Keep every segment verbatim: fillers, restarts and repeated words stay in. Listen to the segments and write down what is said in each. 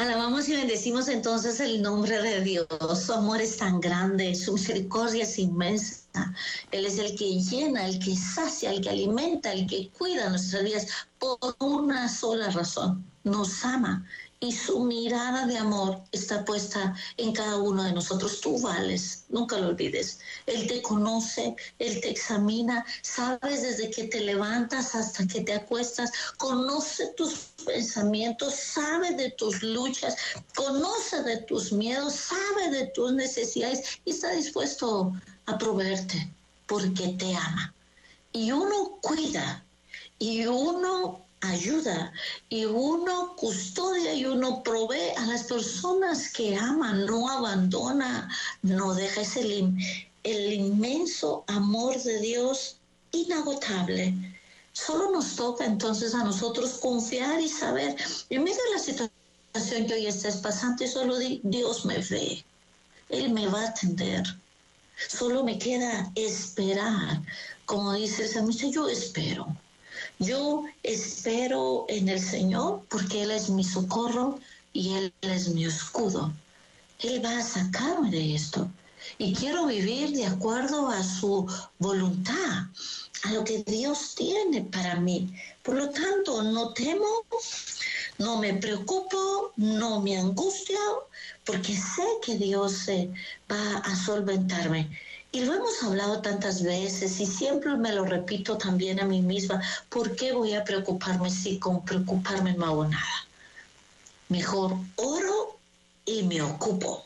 Alabamos y bendecimos entonces el nombre de Dios. Su amor es tan grande, su misericordia es inmensa. Él es el que llena, el que sacia, el que alimenta, el que cuida nuestras vidas por una sola razón. Nos ama y su mirada de amor está puesta en cada uno de nosotros. Tú vales, nunca lo olvides. Él te conoce, Él te examina, sabes desde que te levantas hasta que te acuestas, conoce tus pensamientos, sabe de tus luchas, conoce de tus miedos, sabe de tus necesidades y está dispuesto a proveerte porque te ama. Y uno cuida y uno ayuda y uno custodia y uno provee a las personas que aman, no abandona, no deja ese el, el inmenso amor de Dios inagotable. Solo nos toca entonces a nosotros confiar y saber, en medio de la situación que hoy estás pasando, solo Dios me ve, Él me va a atender. Solo me queda esperar, como dice el salmista, yo espero. Yo espero en el Señor porque Él es mi socorro y Él es mi escudo. Él va a sacarme de esto. Y quiero vivir de acuerdo a su voluntad, a lo que Dios tiene para mí. Por lo tanto, no temo, no me preocupo, no me angustio, porque sé que Dios eh, va a solventarme. Y lo hemos hablado tantas veces y siempre me lo repito también a mí misma. ¿Por qué voy a preocuparme si con preocuparme no hago nada? Mejor oro y me ocupo.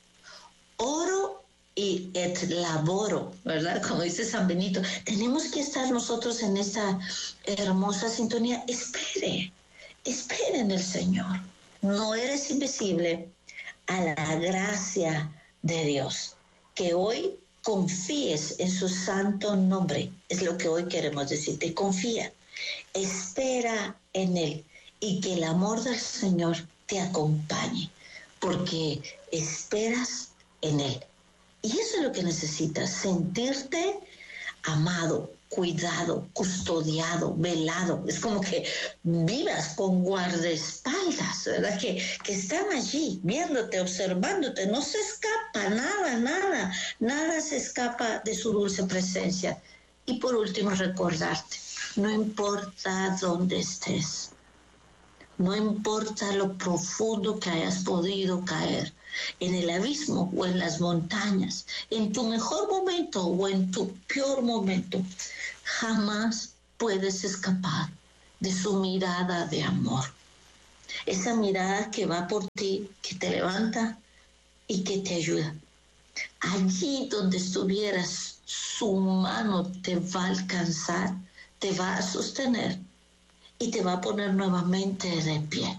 Oro y et laboro, ¿verdad? Como dice San Benito. Tenemos que estar nosotros en esta hermosa sintonía. Espere, espere en el Señor. No eres invisible a la gracia de Dios. Que hoy confíes en su santo nombre, es lo que hoy queremos decirte. Confía, espera en Él y que el amor del Señor te acompañe, porque esperas en Él. Y eso es lo que necesitas, sentirte amado, cuidado, custodiado, velado. Es como que vivas con guardaespaldas, ¿verdad? Que, que están allí viéndote, observándote. No se escapa nada, nada, nada se escapa de su dulce presencia. Y por último, recordarte, no importa dónde estés, no importa lo profundo que hayas podido caer, en el abismo o en las montañas, en tu mejor momento o en tu peor momento, jamás puedes escapar de su mirada de amor. Esa mirada que va por ti, que te levanta y que te ayuda. Allí donde estuvieras, su mano te va a alcanzar, te va a sostener y te va a poner nuevamente de pie.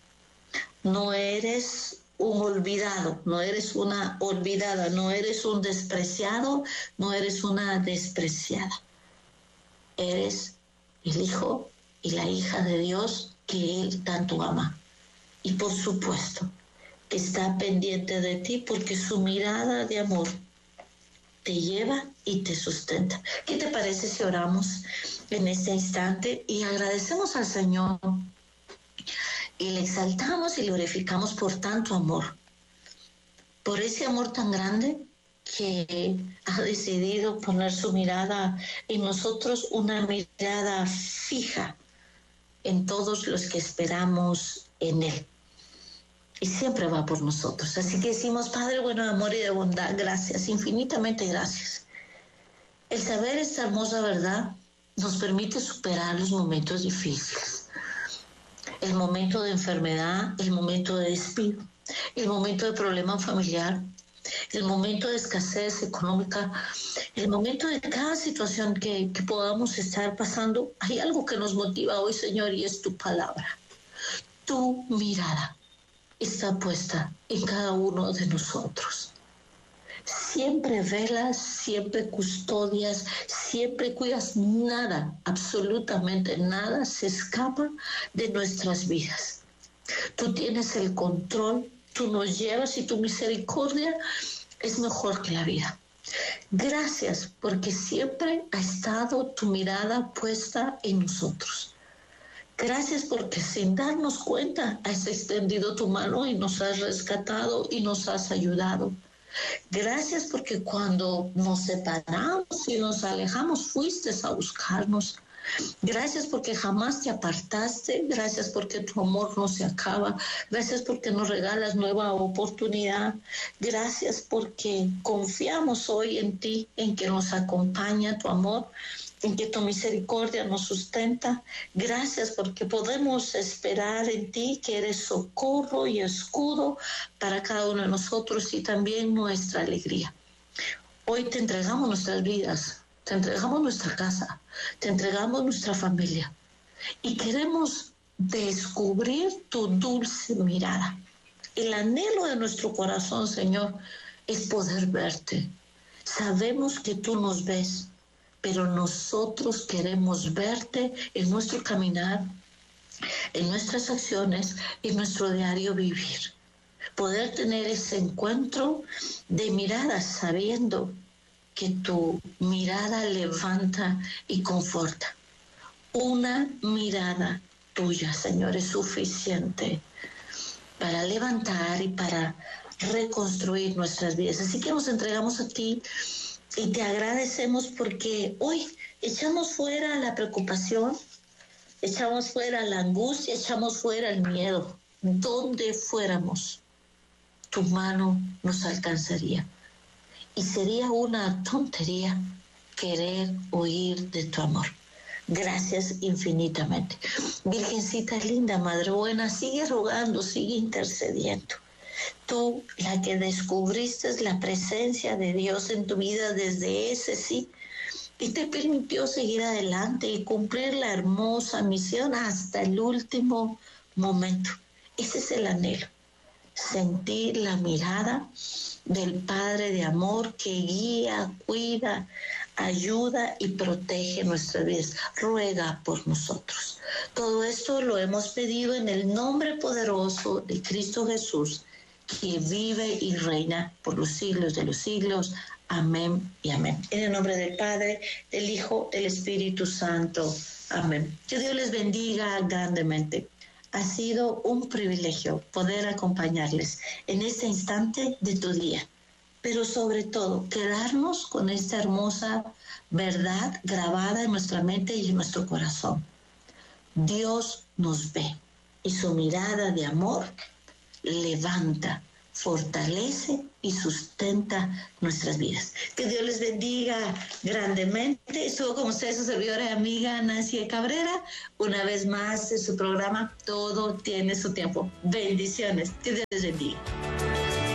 No eres un olvidado, no eres una olvidada, no eres un despreciado, no eres una despreciada. Eres el hijo y la hija de Dios que Él tanto ama. Y por supuesto que está pendiente de ti porque su mirada de amor te lleva y te sustenta. ¿Qué te parece si oramos en este instante y agradecemos al Señor? Y le exaltamos y le glorificamos por tanto amor, por ese amor tan grande que ha decidido poner su mirada en nosotros, una mirada fija en todos los que esperamos en Él. Y siempre va por nosotros. Así que decimos, Padre bueno de amor y de bondad, gracias, infinitamente gracias. El saber esta hermosa verdad nos permite superar los momentos difíciles. El momento de enfermedad, el momento de despido, el momento de problema familiar, el momento de escasez económica, el momento de cada situación que, que podamos estar pasando. Hay algo que nos motiva hoy, Señor, y es tu palabra. Tu mirada está puesta en cada uno de nosotros. Siempre velas, siempre custodias, siempre cuidas. Nada, absolutamente nada se escapa de nuestras vidas. Tú tienes el control, tú nos llevas y tu misericordia es mejor que la vida. Gracias porque siempre ha estado tu mirada puesta en nosotros. Gracias porque sin darnos cuenta has extendido tu mano y nos has rescatado y nos has ayudado. Gracias porque cuando nos separamos y nos alejamos, fuiste a buscarnos. Gracias porque jamás te apartaste. Gracias porque tu amor no se acaba. Gracias porque nos regalas nueva oportunidad. Gracias porque confiamos hoy en ti, en que nos acompaña tu amor, en que tu misericordia nos sustenta. Gracias porque podemos esperar en ti, que eres socorro y escudo para cada uno de nosotros y también nuestra alegría. Hoy te entregamos nuestras vidas, te entregamos nuestra casa, te entregamos nuestra familia y queremos descubrir tu dulce mirada. El anhelo de nuestro corazón, Señor, es poder verte. Sabemos que tú nos ves, pero nosotros queremos verte en nuestro caminar, en nuestras acciones, en nuestro diario vivir. Poder tener ese encuentro de miradas sabiendo que tu mirada levanta y conforta. Una mirada tuya, Señor, es suficiente para levantar y para reconstruir nuestras vidas. Así que nos entregamos a ti y te agradecemos porque hoy echamos fuera la preocupación, echamos fuera la angustia, echamos fuera el miedo. Donde fuéramos, tu mano nos alcanzaría. Y sería una tontería querer huir de tu amor. Gracias infinitamente. Virgencita linda, Madre buena, sigue rogando, sigue intercediendo. Tú, la que descubriste la presencia de Dios en tu vida desde ese sí, y te permitió seguir adelante y cumplir la hermosa misión hasta el último momento. Ese es el anhelo, sentir la mirada del Padre de amor que guía, cuida, ayuda y protege nuestras vidas. Ruega por nosotros. Todo esto lo hemos pedido en el nombre poderoso de Cristo Jesús, que vive y reina por los siglos de los siglos. Amén y amén. En el nombre del Padre, del Hijo, del Espíritu Santo. Amén. Que Dios les bendiga grandemente. Ha sido un privilegio poder acompañarles en este instante de tu día, pero sobre todo quedarnos con esta hermosa verdad grabada en nuestra mente y en nuestro corazón. Dios nos ve y su mirada de amor levanta, fortalece y sustenta nuestras vidas. Que Dios les bendiga grandemente. Estuvo con ustedes su servidora y amiga Nancy Cabrera, una vez más en su programa Todo tiene su tiempo. Bendiciones. Que Dios les bendiga.